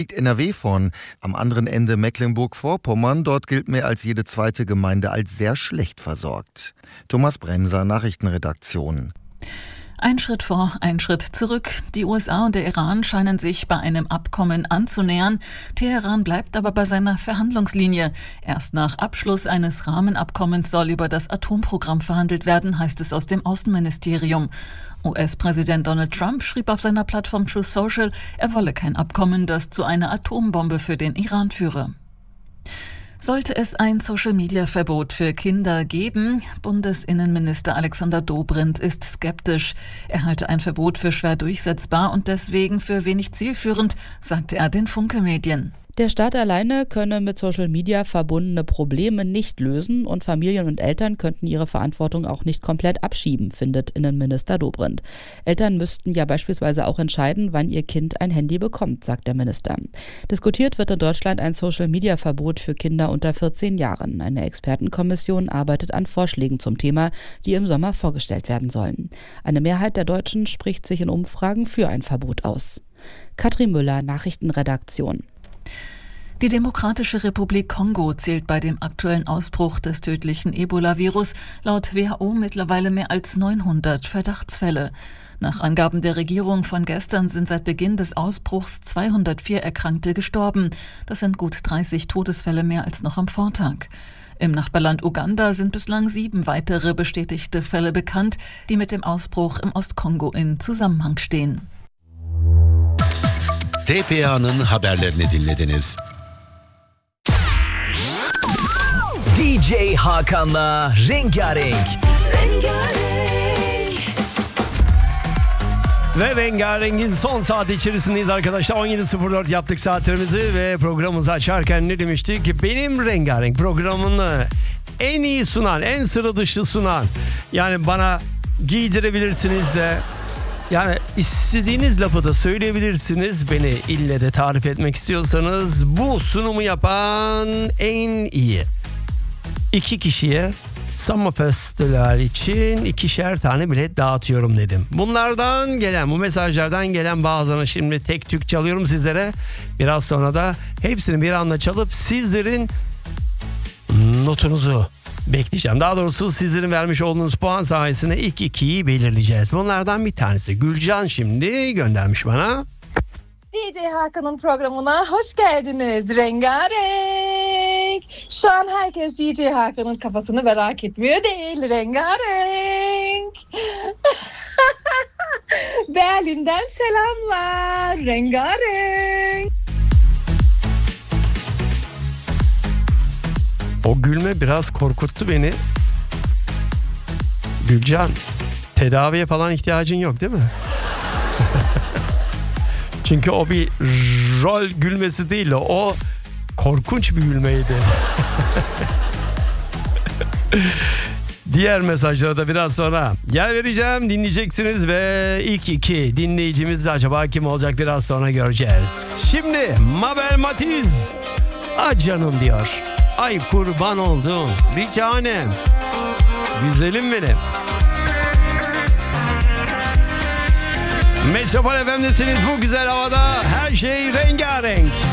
liegt NRW vorn. Am anderen Ende Mecklenburg-Vorpommern. Dort gilt mehr als jede zweite Gemeinde als sehr schlecht versorgt. Thomas Bremser, Nachrichtenredaktion. Ein Schritt vor, ein Schritt zurück. Die USA und der Iran scheinen sich bei einem Abkommen anzunähern. Teheran bleibt aber bei seiner Verhandlungslinie. Erst nach Abschluss eines Rahmenabkommens soll über das Atomprogramm verhandelt werden, heißt es aus dem Außenministerium. US-Präsident Donald Trump schrieb auf seiner Plattform Truth Social, er wolle kein Abkommen, das zu einer Atombombe für den Iran führe. Sollte es ein Social-Media-Verbot für Kinder geben? Bundesinnenminister Alexander Dobrindt ist skeptisch. Er halte ein Verbot für schwer durchsetzbar und deswegen für wenig zielführend, sagte er den Funke-Medien. Der Staat alleine könne mit Social Media verbundene Probleme nicht lösen und Familien und Eltern könnten ihre Verantwortung auch nicht komplett abschieben, findet Innenminister Dobrindt. Eltern müssten ja beispielsweise auch entscheiden, wann ihr Kind ein Handy bekommt, sagt der Minister. Diskutiert wird in Deutschland ein Social Media Verbot für Kinder unter 14 Jahren. Eine Expertenkommission arbeitet an Vorschlägen zum Thema, die im Sommer vorgestellt werden sollen. Eine Mehrheit der Deutschen spricht sich in Umfragen für ein Verbot aus. Katrin Müller, Nachrichtenredaktion. Die Demokratische Republik Kongo zählt bei dem aktuellen Ausbruch des tödlichen Ebola-Virus laut WHO mittlerweile mehr als 900 Verdachtsfälle. Nach Angaben der Regierung von gestern sind seit Beginn des Ausbruchs 204 Erkrankte gestorben. Das sind gut 30 Todesfälle mehr als noch am Vortag. Im Nachbarland Uganda sind bislang 7 weitere bestätigte Fälle bekannt, die mit dem Ausbruch im Ostkongo in Zusammenhang stehen. TPA'nın haberlerini dinlediniz. DJ Hakan'la Rengarenk. Ve Rengarenk'in son saat içerisindeyiz arkadaşlar. 17.04 yaptık saatlerimizi ve programımızı açarken ne demiştik? Benim Rengarenk programını en iyi sunan, en sıra dışı sunan, yani bana giydirebilirsiniz de, yani istediğiniz lafı da söyleyebilirsiniz. Beni ille de tarif etmek istiyorsanız bu sunumu yapan en iyi 2 kişiye Summer Festival için 2'şer tane bilet dağıtıyorum dedim. Bunlardan gelen, bu mesajlardan gelen bazılarını şimdi tek tük çalıyorum sizlere. Biraz sonra da hepsini bir anda çalıp sizlerin notunuzu bekleyeceğim. Daha doğrusu sizlerin vermiş olduğunuz puan sayesinde ilk 2'yi belirleyeceğiz. Bunlardan bir tanesi Gülcan şimdi göndermiş bana. DJ Hakan'ın programına hoş geldiniz Rengarenk. Şu an herkes DJ Hakan'ın kafasını merak etmiyor değil Rengarenk. Berlin'den selamlar Rengarenk. O gülme biraz korkuttu beni. Gülcan, tedaviye falan ihtiyacın yok değil mi? Çünkü o bir rol gülmesi değil, o korkunç bir gülmeydi. Diğer mesajlara da biraz sonra yer vereceğim, dinleyeceksiniz ve ilk 2 dinleyicimiz acaba kim olacak biraz sonra göreceğiz. Şimdi Mabel Matiz, "Ah canım" diyor. Ay kurban oldum bir tanem, güzelim benim. Metropol FM'desiniz, bu güzel havada her şey rengarenk.